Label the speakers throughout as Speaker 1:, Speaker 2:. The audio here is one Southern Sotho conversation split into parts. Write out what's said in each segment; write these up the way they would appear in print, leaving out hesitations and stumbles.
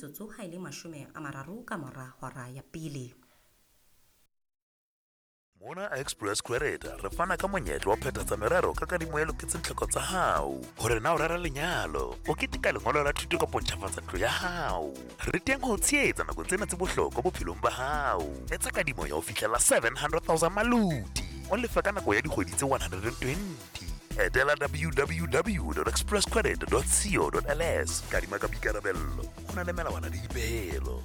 Speaker 1: metsotso ha ile 30 ka mora hora ya pele.
Speaker 2: Mona Express Credit re fana ka monyetla wa phethatsa merero ka kadimo e loketseng tlhoko tsa hao hore na o rera lenyalo o keteka lengolo la thuto ka ntjhafatsa ntlo ya hao. Re teng ho tshehetsa nako tsena tse bohlokwa bophelong ba hao. Etsa kadimo ya ho fihlela 700,000 maludi o lefa ka nako ya dikgwedi tse 120. Etela www.expresscredit.co.ls kadima ka boikarabello ho na le melawana le dipehelo.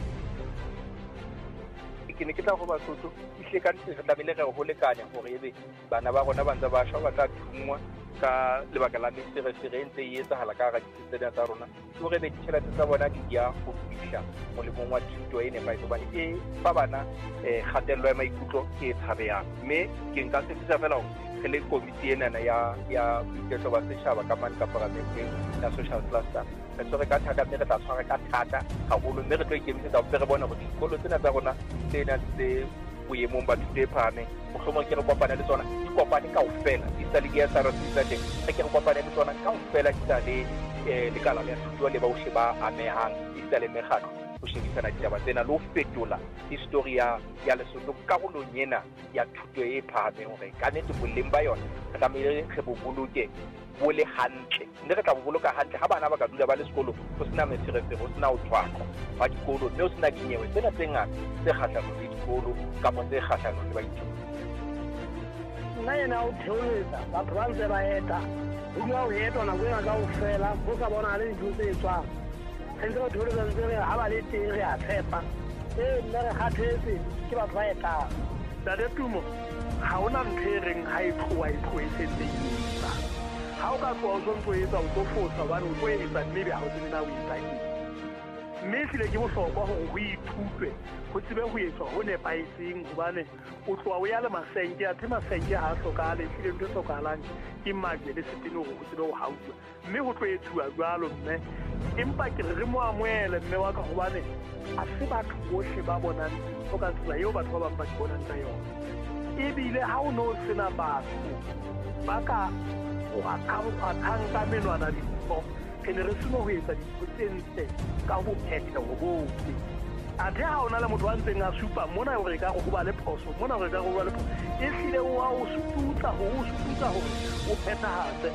Speaker 3: Ke ne ke tla go Basotho ihle ka ntse re tlamehile re go lekanya gore ebe bana ba rona ba ntse ba shwa ba tla thungwa ka lebaka la meferefere e ntse e etsahala ka hara ditsela tsa rona ke gore be ditšhelete tsa bona di ya go fihla molemong wa thuto e nepagetse hobane e fa bana kgatello ya maikutlo ke e tshabeyang mme ke nka se fisa fela gore re le komiti enana ya boiketlo ba setšhaba ka mane ka paramenteng ya social cluster re tshwere ka thata mme re tla tshwara ka thata haholo mme re tlo ikemisetsa gore re bone gore dikolo tsena tsa rona tsena tse boemong ba thuto e phahameng mohlomong ke re kopane le tsona di kopane kaofela di sa le di ya sarasisa teng re ke re kopane le tsona kaofela di sa le lekala la thuto le baohle ba amehang di sa le mekgatlo ho shebisana ditaba tsena le ho fetola history ya Lesotho karolong ena ya thuto e phahameng hore ka nnete boleng ba yona re tlamehile re bo boloke bo le hantle mme re tla bo boloka hantle ha bana ba ka dula ba le sekolo ho sena meferefere ho sena ho tshwakwa ba dikolo mme ho sena dinyewe tsena tse ngata tse kgahlanong le dikolo kapa tse kgahlanong le baithuti.
Speaker 4: Nna yena o theoletsa batho ba ntse ba eta ho dula ho etwa nako ena kaofela ho sa bona le dintho tse etswang re ntse re theoletsa ntse re ha ba le teng re a tshepa nna re kgathetse ke batho ba etang tate Tumo ha ona ntho e reng ha e tloha e tloetsetse etsa ha o ka tloha o tlo etsa o tlo fosa hobane o tlo etsa maybe ha o tsebe na o etsa eng mme ehlile ke bohlokwa hore ho ithutwe ho tsebe ho etswa ho nepahetseng hobane o tloha o ya le masenke athe masenke ha a hlokahale ehlile ntho e hlokahalang ke mage le setene hore ho tsebe ho hautswa mme ho tlo etsuwa jwalo mme empa ke re mo amohele mme wa ka hobane a se batho bohle ba bonang o ka tsela eo batho ba bang ba di bonang ka yona ebile ha o no sena batho ba ka o akhanka menwana dintho ke ne re seno ho etsa dintho tse ntle ka ho phetha ho bohle athe ha ona le motho wa ntseng a supa mona hore ka go ba le phoso mona hore ka go ba le phoso ehlile wa o suputsa ho o phethahatse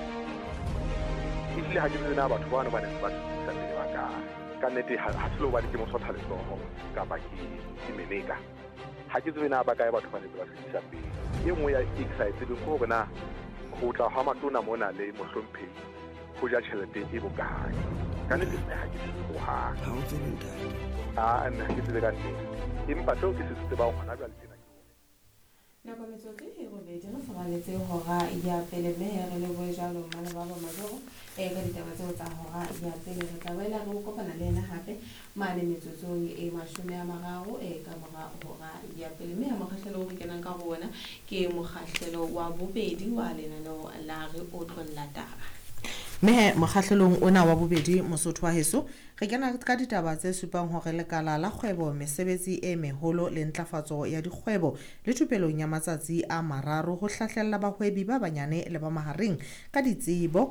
Speaker 4: ehlile ha ke tsena batho ba ne ba tsitsa le ba ka nnete ha se lo ba ke mosotha le tsoho kapa ke meneka ha ke tsena ba kae batho ba ne ba tsitsa pele e nngwe ya excited go bona ho tla ha matona mona le mohlomphehi ho ja tjhelete e bokae ka nnete ha ke tsebe ha o tsebe nna ke tsebe ka nnete empa seo ke se tseba ho ngwana jwale tjena
Speaker 5: nako metsotso e robedi re tshwanetse hora ya pele mme re le bojalo mmala ba majoro ka ditaba tseo tsa hora ya pele re tla boela re kopana le ena hape mane metsotsong e 30 ka mora hora ya pele mme ha mokgahlelo o re kenang ka ho bona ke mokgahlelo wa bobedi wa lenaneo la re o tlolla taba
Speaker 6: mme mokgahlelong ona wa bobedi Mosotho wa heso re kena ka ditaba tse supang hore lekala la kgwebo mesebetsi e meholo le ntlafatso ya dikgwebo le thupelong ya matsatsi a mararo ho hlahlella bahwebi ba banyane le ba mahareng ka ditsebo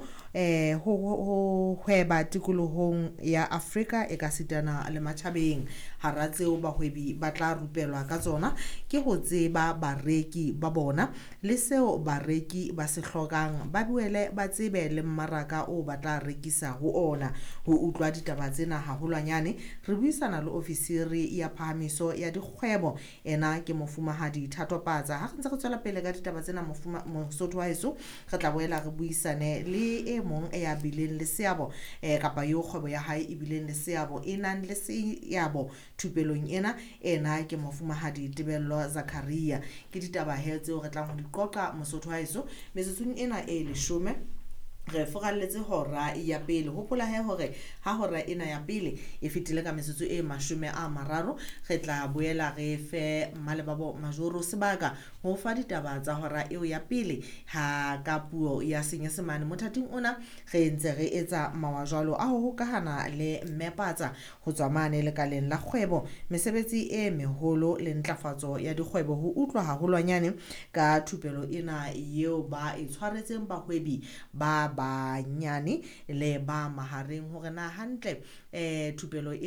Speaker 6: ho hweba tikolohong ya Afrika e ka sitana le matjhabeng hara tseo bahwebi ba tla rupelwa ka tsona ke ho tseba bareki ba bona le seo bareki ba se hlokang ba buele ba tsebe le mmaraka o batla rekisa ho ona ho utlwa ditaba tsena haholwanyane re buisana le ofisiri ya phahamiso ya dikgwebo ena ke mofumahadi Thato Patsa ha ntse re tswela pele ka ditaba tsena Mosotho wa heso re tla boela re buisane le e mong ya bileng le seabo kapa yo kgwebo ya hae e bileng le seabo e nang le seabo thupelong ena ke mofumahadi Tebello Zakaria ke ditaba he tseo re tlang ho diqoqa Mosotho wa heso metsotsong ena e 10 re foralletse hora ya pele hopola hore ha hora ena ya pele e fitile ka metsotso e 30 re tla boela re fe mmalebabo majoro sebaka ho fa ditaba tsa hora eo ya pele ha ka puo ya Senyesemane mothating ona re ntse re etsa mawajwalo a ho hokahana le mmepatsa ho tswa mane lekaleng la kgwebo mesebetsi e meholo le ntlafatso ya dikgwebo ho utlwa haholwanyane ka thupelo ena eo ba e tshwaretseng bahwebi ba banyane le ba mahareng hore na hantle thupelo